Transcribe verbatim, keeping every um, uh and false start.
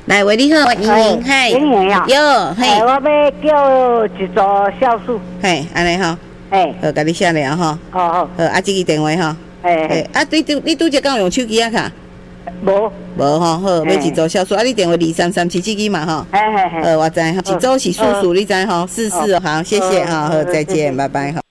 来，喂，你好，莹莹，嘿， 莹莹呀， 哟，嘿， 我要叫一组酵素， 嘿，安尼吼， 嘿， 好，甲你写了吼， 哦好， 好，啊，这个电话吼， 嘿， 嘿，啊，你拄你拄则敢有用手机啊卡？ 无， 无吼，好，要一组酵素，啊，你电话二三三七这个嘛吼， 嘿嘿嘿， 呃，我知吼，一组是素素，你知吼，四四哦，好，谢谢哈，好，再见，拜拜哈。